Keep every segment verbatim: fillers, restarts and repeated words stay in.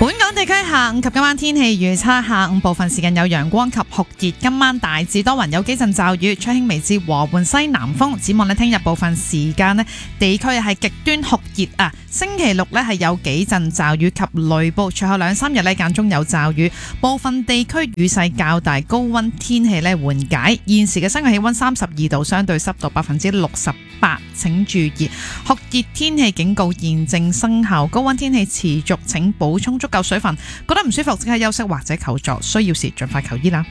本港地區下午及今晚天氣預測，下午部分時間有陽光及酷熱，今晚大致多雲，有幾陣驟雨，吹輕微至和緩西南風。展望呢，聽日部分時間呢，地區係極端酷熱啊！星期六呢係有幾陣驟雨及雷暴，隨後兩三日呢間中有驟雨，部分地區雨勢較大，高溫天氣呢緩解。現時嘅室外氣溫三十二度，相對濕度百分之六十八，請注意酷熱天氣警告現正生效，高溫天氣持續，請補充足夠水分。覺得唔舒服即刻休息或者求助，需要時盡快求醫啦。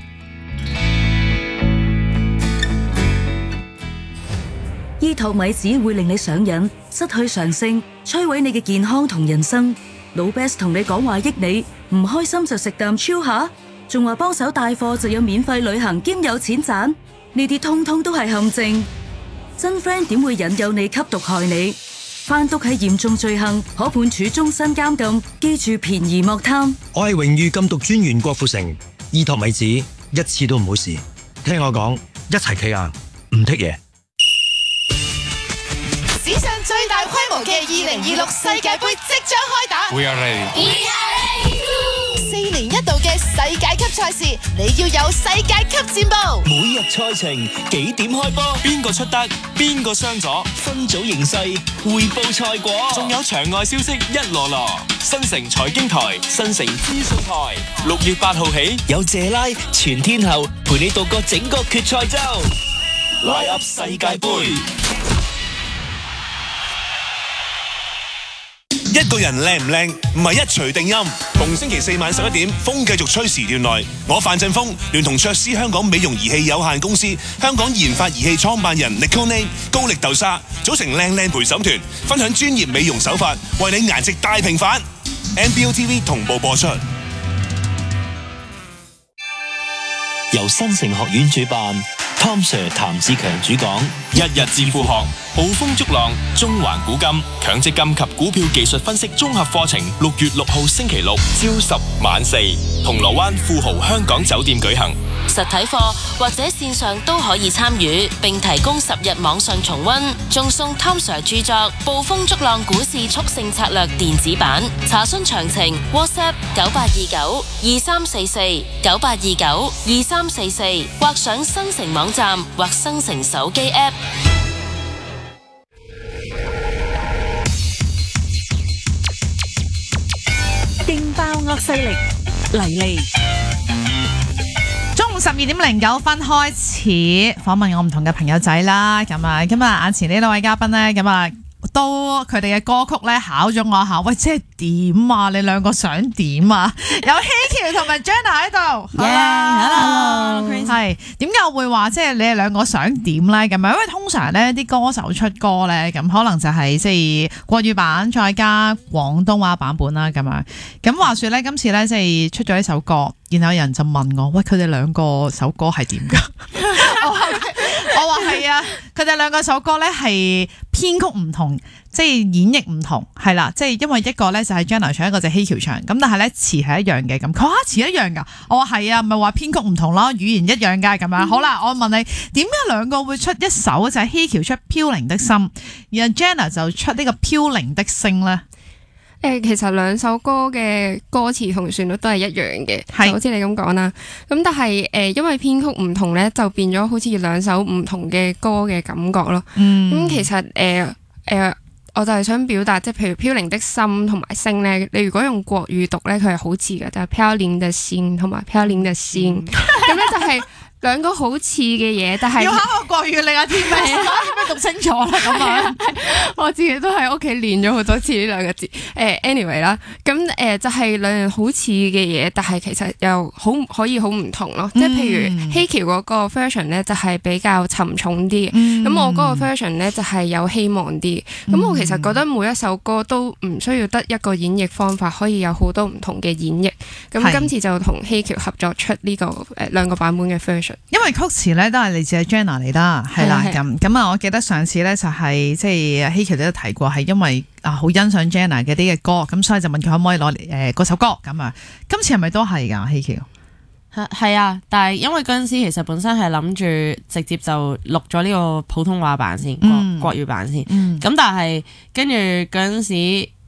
醫托米子會令你上癮，失去常性，摧毀你嘅健康同人生。老 Best 同你講話益你，唔開心就食啖超下，仲話幫手帶貨就有免費旅行兼有錢賺，呢啲通通都係陷阱。真 friend 點會引誘你吸毒害你？販毒係嚴重罪行，可判處終身監禁。記住便宜莫貪。 我係榮譽禁毒專員郭富城，醫托米子一次都唔好試。聽我講，一齊企硬，唔剔嘢。 史上最大規模嘅二零二六世界盃即將開打。 We are ready. We are ready. 四年一度嘅世界級賽事，你要有世界級戰報。 每日賽程幾點開波？邊個出得？邊個傷咗？分組形勢匯報賽果，仲有場外消息一籮籮。新城財經台、新城資訊台，六月八號起有謝拉全天候陪你度過整個決賽周。Line up 世界盃。 一個人靚唔靚，唔係一錘定音。逢星期四晚十一點，風繼續吹時段內，我范振鋒聯同卓斯香港美容儀器有限公司、香港研發儀器創辦人 Nicole 高力豆沙組成靚靚陪審團，分享專業美容手法，為你顏值大平反。N B O T V 同步播出。 由新城學院主辦，Tom Sir 譚志強主講， 一日致富學，捕風捉浪，中環古今強積金及股票技術分析綜合課程，六月六號星期六朝十晚四，銅鑼灣富豪香港酒店舉行。 實體課或者線上都可以參與，並提供十日網上重溫，仲送 Tom Sir 著作《捕風捉浪股市速勝策略》電子版。查詢詳情 WhatsApp 九八二九二三四四九八二九二三四四，或上新城網站或新城手機 App。 勁爆惡勢力嚟嚟。中午十二點零九分開始訪問我唔同嘅朋友仔啦，咁啊，今日眼前呢兩位嘉賓呢，咁啊，都佢哋嘅歌曲咧考咗我下，喂，即係點啊？你兩個想點啊？有希橋同埋 Jenna 喺度 ，Hello， 係點解我會話即係你哋兩個想點咧？咁樣，因為通常咧啲歌手出歌咧，咁可能就係即係國語版再加廣東話版本啦，咁樣。咁話說咧，今次咧即係出咗呢首歌，然後有人就問我，喂，佢哋兩個首歌係點噶？我話係啊，佢哋兩個首歌咧係編曲唔同，即係演繹唔同，係啦，即係因為一個咧就係 Jenna 唱，一個就係希橋唱，咁但係咧詞係一樣嘅，咁佢話詞一樣噶，我話係啊，唔係話編曲唔同咯，語言一樣噶，咁樣。嗯、好啦，我問你，點解兩個會出一首就係希橋出飄零的心，然後 Jenna 就出呢個飄零的星咧？ 誒，其實兩首歌嘅歌詞同旋律都係一樣嘅，就好似你咁講啦。咁但係誒，因為編曲唔同咧，就變咗好似兩首唔同嘅歌嘅感覺咯。咁、嗯、其實誒誒、呃呃，我就係想表達，即係譬如飄零的心同埋星咧，你如果用國語讀咧，佢係好似嘅，就係飄零的心同埋飄零的心，咁咧就係兩個好似嘅嘢，但係要考個國語你啊，添咩？點樣讀清楚啦？咁啊， 我自己都喺屋企練咗好多次呢兩個字。誒 ，anyway 啦，咁誒就係兩樣好似嘅嘢，但係其實又好可以好唔同咯。即係譬如希橋嗰個 version 咧，就係比較沉重啲，咁、嗯、我嗰個 version 咧就係有希望啲。咁、嗯、我其實覺得每一首歌都唔需要得一個演繹方法，可以有好多唔同嘅演繹。咁今次就同希橋合作出呢個誒兩個版本嘅 version。 因為曲詞咧都係嚟自 Jenna 嚟啦，係啦咁咁啊！我記得上次咧就係即係希橋都有提過，係因為啊好欣賞 Jenna 嘅啲嘅歌，咁所以就問佢可唔可以攞誒嗰首歌咁啊？今次係咪都係㗎？希橋係啊，但係因為嗰陣時其實本身係諗住直接就錄咗呢個普通話版先，國、嗯、國語版先，咁、嗯、但係跟住嗰陣時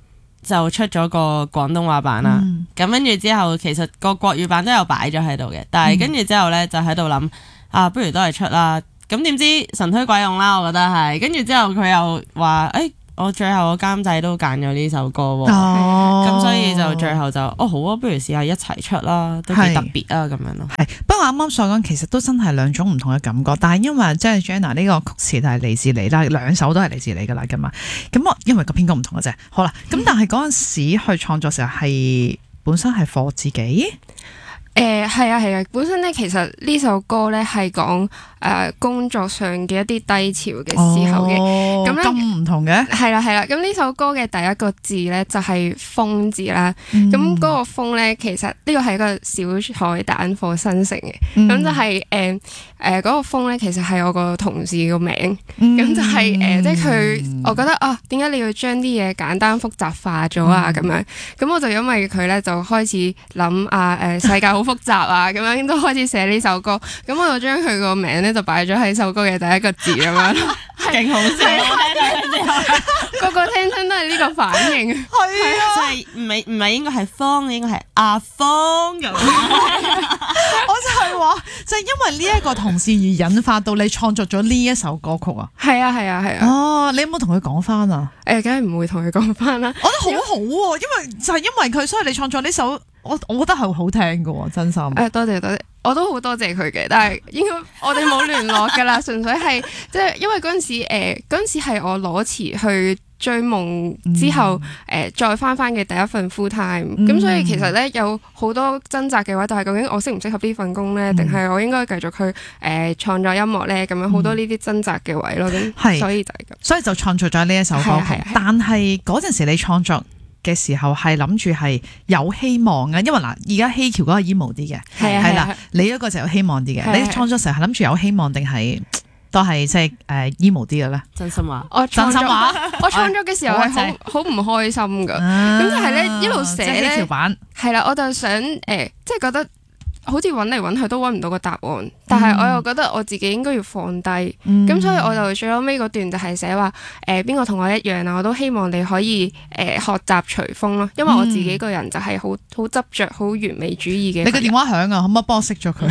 就出咗個廣東話版啦。 嗯咁跟住之後，其實個國語版都有擺咗喺度嘅，但係跟住之後咧就喺度諗啊，不如都係出啦。咁點知神推鬼用啦，我覺得係。跟住之後佢又話誒。我最後個監製都揀咗呢首歌喎，咁、 哦、 所以就最後就哦好啊，不如試下一齊出啦，都幾特別啊咁樣咯。 係，不過啱啱所講其實都真係兩種唔同嘅感覺，但係因為即係 Jenna 呢個曲詞係嚟自你啦，兩首都係嚟自你噶啦㗎嘛，咁我因為個編曲唔同嘅啫。好啦，咁但係嗰陣時去創作時候係本身係 for 自己。 誒係啊係啊，本身咧其實呢首歌咧係講誒工作上嘅一啲低潮嘅時候嘅，咁咧咁唔同嘅。 係啦係啦，咁呢首歌嘅第一個字咧就係風字啦，咁嗰、個風咧其實呢個係一個小彩蛋課新城嘅，咁、嗯、就係誒誒嗰個風咧其實係我個同事個名，咁、嗯、就係、是、誒、呃、即係佢，我覺得啊點解你要將啲嘢簡單複雜化咗啊咁、嗯、樣，咁我就因為佢咧就開始諗啊誒世界好複雜啊，咁樣都開始寫呢首歌，咁我就將佢個名咧就擺咗喺首歌嘅第一個字咁樣， 勁好笑， 個個聽親都係呢個反應，係啊，即係唔係唔係應該係風，應該係阿風咁。 我就係話，就係、是、因為呢一個同事而引發到你創作咗呢一首歌曲啊。 係啊係啊係啊。 哦，你有冇同佢講翻啊？ 誒，梗係唔會同佢講翻啦。 我覺得好好喎，因為就係因為佢，所以你創作呢首。我我覺得係好聽嘅喎，真心。誒，多謝多謝，我都好多謝佢嘅，但係應該我哋冇聯絡㗎啦，純粹係即係因為嗰陣時誒嗰陣時係我攞詞去追夢之後誒、嗯呃、再翻翻嘅第一份 full time，咁、嗯、所以其實咧有好多掙扎嘅話，就係究竟我適唔適合呢份工咧，定係、嗯、我應該繼續去誒、呃、創作音樂咧？咁樣好多呢啲掙扎嘅位咯，咁、嗯、所以就係咁，所以就創作咗呢一首歌曲。但係嗰陣時你創作嘅時候係諗住係有希望嘅，因為嗱而家希橋嗰個 emo 啲嘅，係啦，你嗰個就有希望啲嘅。你創作時候係諗住有希望定係都係即係誒 emo 啲嘅咧？真心話，我真心話，我創作嘅時候係好好唔開心噶，咁、啊、就係咧一路寫咧，係啦，我就想誒、呃，即係覺得。好似揾嚟揾去都揾唔到個答案，但係我又覺得我自己應該要放低，咁、嗯、所以我就最後尾嗰段就係寫話誒邊個同我一樣啊，我都希望你可以誒、呃、學習隨風咯，因為我自己個人就係好好執着、好完美主義嘅。你個電話響啊，可唔可以幫我熄咗佢？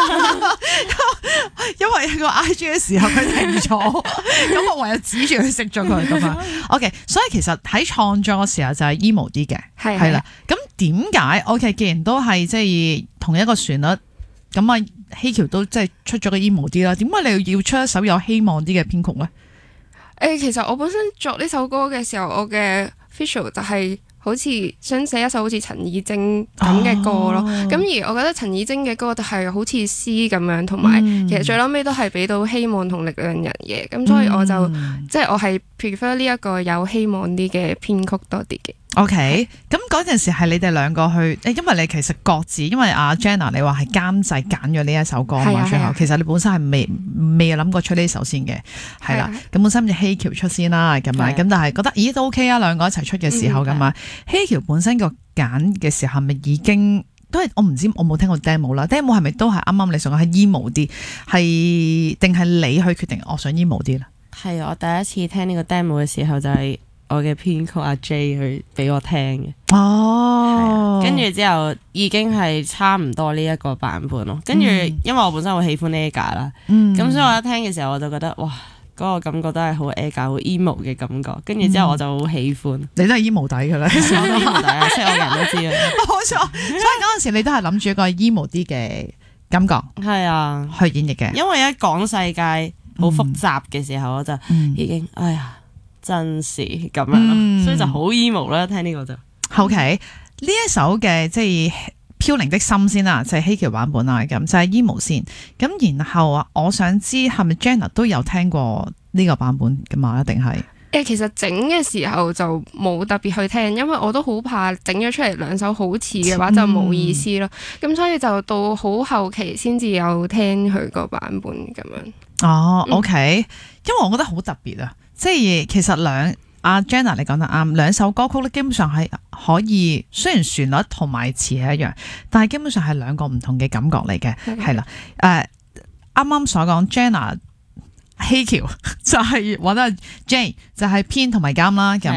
因為個 I G 嘅時候佢停咗，咁我唯有指住佢熄咗佢咁啊。OK， 所以其實喺創作嘅時候就係 emo 啲嘅，係係啦。咁點解 OK？ 既然都係即係同一個旋律，咁啊希橋都即係出咗個 emo 啲啦。點解你要出一首有希望啲嘅編曲咧？誒、欸，其實我本身作呢首歌嘅時候，我嘅 visual 就係、是。好似想寫一首好似陳綺貞咁嘅歌咯，咁、哦、而我覺得陳綺貞嘅歌就係好似詩咁樣，同埋其實最後尾都係俾到希望同力量人嘅，咁、嗯、所以我就即係、就是、我係 prefer 呢一個有希望啲嘅編曲多啲嘅。OK，咁嗰陣時係你哋兩個去，因為你其實各自，因為阿 Jenna 你話係監製揀咗呢一首歌嘛，最後其實你本身係未未諗過出呢首先嘅，係啦，咁本身就希橋出先啦，咁咪咁但係覺得咦都 OK 啊，兩個一齊出嘅時候咁嘛，希橋本身個揀嘅時候係咪已經都係我唔知，我冇聽過 demo 啦 ，demo 係咪都係啱啱你想講係 emo 啲，係定係你去決定我想 emo 啲咧？係我第一次聽呢個 demo 嘅時候就係、是。我嘅編曲阿 J 去俾我聽嘅，哦，跟住之後已經係差唔多呢一個版本咯。跟住、嗯、因為我本身好喜歡 Aga 啦，咁、嗯、所以我一聽嘅時候我就覺得哇，嗰、嗰個感覺都係好 Aga 好 emo 嘅感覺。跟住之後我就好喜歡。嗯、你都係 emo 底㗎啦，我都 emo 底啊，識我嘅人都知啊。冇錯，所以嗰陣時你都係諗住一個 emo 啲嘅感覺，係啊，去演繹嘅。因為一講世界好複雜嘅時候，嗯、我就已經哎呀。真是咁樣咯、嗯，所以就好 emo 啦。聽呢個就 OK 呢一首嘅即係飄零的心先啦，就係希橋版本啦，咁就係 emo 先。咁然後啊，我想知係咪 Jenna 都有聽過呢個版本㗎嘛？一定係誒，其實整嘅時候就冇特別去聽，因為我都好怕整咗出嚟兩首好似嘅話就冇意思咯。咁、嗯、所以就到好後期先至有聽佢個版本咁樣。哦 ，OK，、嗯、因為我覺得好特別啊。即係其實兩阿 Jenna 你講得啱，兩首歌曲咧基本上係可以，雖然旋律同埋詞係一樣，但係基本上係兩個唔同嘅感覺嚟嘅，係啦。誒啱啱所講 Jenna 希橋就係揾阿 J 就係編同埋監啦，咁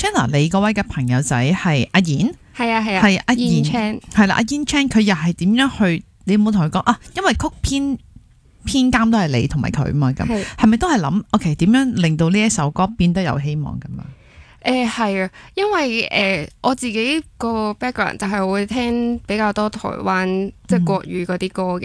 Jenna， 你嗰位嘅朋友仔係阿妍， 係啊係啊， 係阿妍妍，係啦，阿妍 Chan 佢又係點樣去？你有冇同佢講啊？因為曲編編監都係你同埋佢嘛，咁係咪都係諗 OK 點樣令到呢一首歌變得有希望咁啊？ 誒係啊，因為誒、呃、我自己個 background 就係會聽比較多台灣即係國語嗰啲歌嘅。